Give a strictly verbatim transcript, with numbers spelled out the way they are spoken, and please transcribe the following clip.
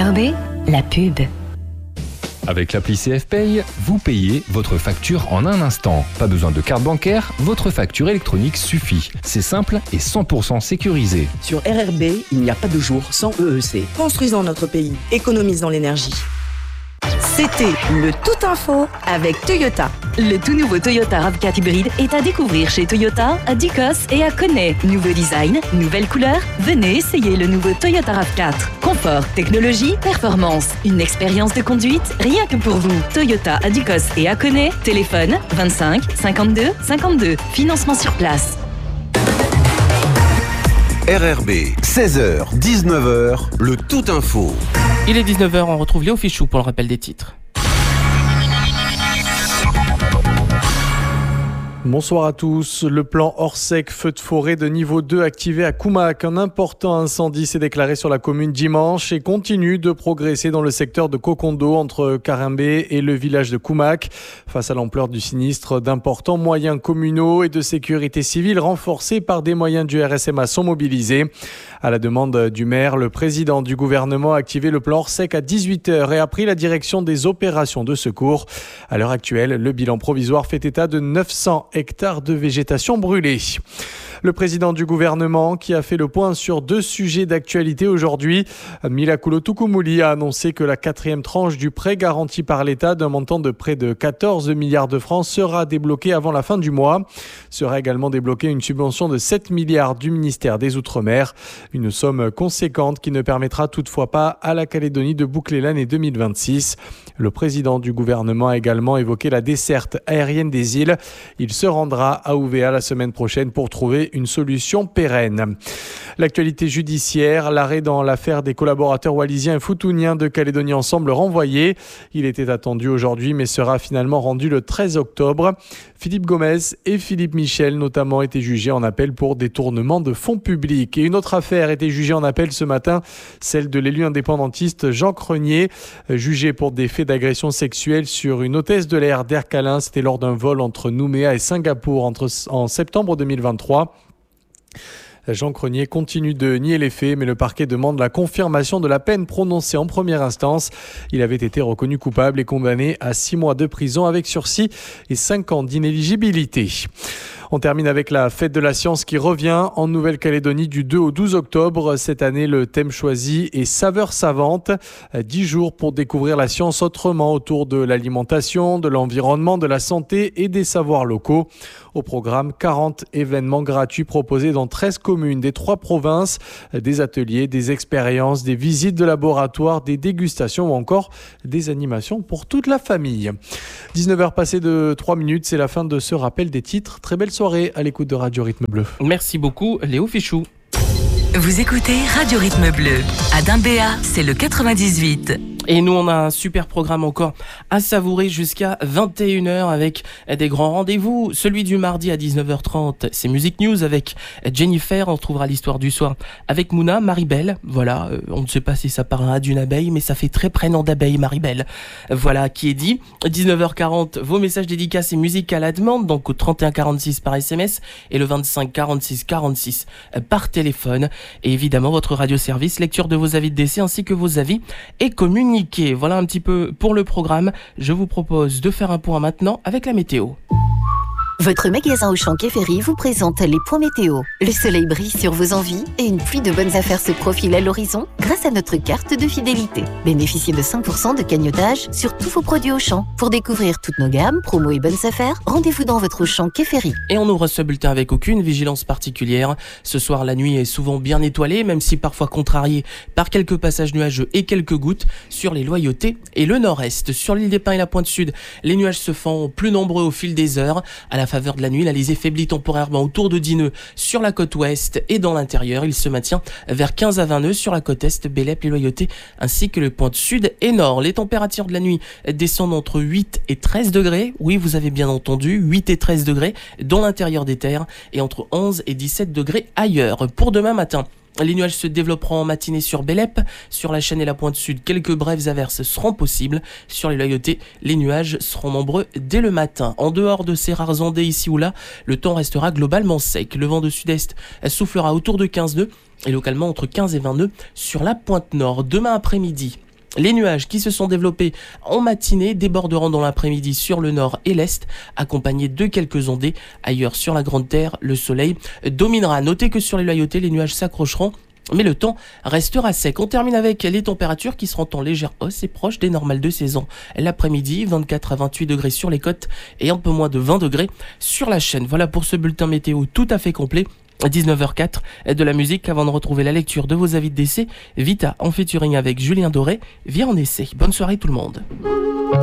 R B, la pub. Avec l'appli C F Pay, vous payez votre facture en un instant. Pas besoin de carte bancaire, votre facture électronique suffit. C'est simple et cent pour cent sécurisé. Sur R R B, il n'y a pas de jour sans E E C. Construisons notre pays, économisons l'énergie. C'était le Tout Info avec Toyota. Le tout nouveau Toyota RAV quatre hybride est à découvrir chez Toyota, à Ducos et à Koné. Nouveau design, nouvelle couleur. Venez essayer le nouveau Toyota RAV quatre. Confort, technologie, performance. Une expérience de conduite rien que pour vous. Toyota à Ducos et à Koné. Téléphone vingt-cinq cinquante-deux cinquante-deux. Financement sur place. R R B, seize heures dix-neuf heures, le Tout Info. Il est dix-neuf heures, on retrouve Léo Fichou pour le rappel des titres. Bonsoir à tous. Le plan Orsec feu de forêt de niveau deux activé à Koumak. Un important incendie s'est déclaré sur la commune dimanche et continue de progresser dans le secteur de Kokondo entre Karimbé et le village de Koumak. Face à l'ampleur du sinistre, d'importants moyens communaux et de sécurité civile renforcés par des moyens du R S M A sont mobilisés. À la demande du maire, le président du gouvernement a activé le plan Orsec à dix-huit heures et a pris la direction des opérations de secours. À l'heure actuelle, le bilan provisoire fait état de neuf cents hectares de végétation brûlée. Le président du gouvernement qui a fait le point sur deux sujets d'actualité aujourd'hui. Mila Kulotukumuli a annoncé que la quatrième tranche du prêt garanti par l'État d'un montant de près de quatorze milliards de francs sera débloquée avant la fin du mois. Sera également débloquée une subvention de sept milliards du ministère des Outre-mer. Une somme conséquente qui ne permettra toutefois pas à la Calédonie de boucler l'année deux mille vingt-six. Le président du gouvernement a également évoqué la desserte aérienne des îles. Il se rendra à Ouvéa la semaine prochaine pour trouver une solution pérenne. L'actualité judiciaire, l'arrêt dans l'affaire des collaborateurs wallisiens et foutouniens de Calédonie Ensemble renvoyé. Il était attendu aujourd'hui mais sera finalement rendu le treize octobre. Philippe Gomez et Philippe Michel notamment étaient jugés en appel pour détournement de fonds publics. Et une autre affaire était jugée en appel ce matin, celle de l'élu indépendantiste Jean Crenier, jugé pour des faits d'agression sexuelle sur une hôtesse de l'air d'Air Calin. C'était lors d'un vol entre Nouméa et Singapour entre, en septembre deux mille vingt-trois. Jean Crenier continue de nier les faits, mais le parquet demande la confirmation de la peine prononcée en première instance. Il avait été reconnu coupable et condamné à six mois de prison avec sursis et cinq ans d'inéligibilité. On termine avec la fête de la science qui revient en Nouvelle-Calédonie du deux au douze octobre. Cette année, le thème choisi est Saveurs savantes. Dix jours pour découvrir la science autrement autour de l'alimentation, de l'environnement, de la santé et des savoirs locaux. Au programme, quarante événements gratuits proposés dans treize communes des trois provinces. Des ateliers, des expériences, des visites de laboratoire, des dégustations ou encore des animations pour toute la famille. dix-neuf heures passées de trois minutes, c'est la fin de ce rappel des titres. Très belle soirée à l'écoute de Radio Rythme Bleu. Merci beaucoup Léo Fichou. Vous écoutez Radio Rythme Bleu. À Dimbéa, c'est le quatre-vingt-dix-huit. Et nous, on a un super programme encore à savourer jusqu'à vingt et une heures avec des grands rendez-vous. Celui du mardi à dix-neuf heures trente, c'est Music News avec Jennifer. On trouvera l'histoire du soir avec Mouna, Maribel. Voilà, euh, on ne sait pas si ça parlera d'une abeille, mais ça fait très prénom d'abeille, Maribel. Voilà, qui est dit. dix-neuf heures quarante, vos messages dédicaces et musique à la demande, donc au trente et un quarante-six par S M S et le vingt-cinq quarante-six quarante-six par téléphone. Et évidemment, votre radio-service, lecture de vos avis de décès ainsi que vos avis et communication. Voilà un petit peu pour le programme. Je vous propose de faire un point maintenant avec la météo. Votre magasin Auchan Quai Ferry vous présente les points météo. Le soleil brille sur vos envies et une pluie de bonnes affaires se profile à l'horizon grâce à notre carte de fidélité. Bénéficiez de cinq pour cent de cagnotage sur tous vos produits Auchan. Pour découvrir toutes nos gammes, promos et bonnes affaires, rendez-vous dans votre Auchan Quai Ferry. Et on ouvre ce bulletin avec aucune vigilance particulière. Ce soir, la nuit est souvent bien étoilée, même si parfois contrariée par quelques passages nuageux et quelques gouttes sur les Loyautés et le nord-est. Sur l'île des Pins et la Pointe Sud, les nuages se font plus nombreux au fil des heures. À la faveur de la nuit, l'Alizé faiblit temporairement autour de dix nœuds sur la côte ouest et dans l'intérieur. Il se maintient vers quinze à vingt nœuds sur la côte est, Bélep, les Loyautés ainsi que les pointes sud et nord. Les températures de la nuit descendent entre huit et treize degrés. Oui, vous avez bien entendu, huit et treize degrés dans l'intérieur des terres et entre onze et dix-sept degrés ailleurs. Pour demain matin, les nuages se développeront en matinée sur Bélep. Sur la chaîne et la pointe sud, quelques brèves averses seront possibles. Sur les Loyautés, les nuages seront nombreux dès le matin. En dehors de ces rares ondées ici ou là, le temps restera globalement sec. Le vent de sud-est soufflera autour de quinze nœuds et localement entre quinze et vingt nœuds sur la pointe nord. Demain après-midi, Les nuages qui se sont développés en matinée déborderont dans l'après-midi sur le nord et l'est, accompagnés de quelques ondées. Ailleurs sur la Grande Terre, le soleil dominera. Notez que sur les loyautés, les nuages s'accrocheront, mais le temps restera sec. On termine avec les températures qui seront en légère hausse et proches des normales de saison. L'après-midi, vingt-quatre à vingt-huit degrés sur les côtes et un peu moins de vingt degrés sur la chaîne. Voilà pour ce bulletin météo tout à fait complet. dix-neuf heures quatre, de la musique avant de retrouver la lecture de vos avis de décès. Vita en featuring avec Julien Doré vient en essai. Bonne soirée tout le monde.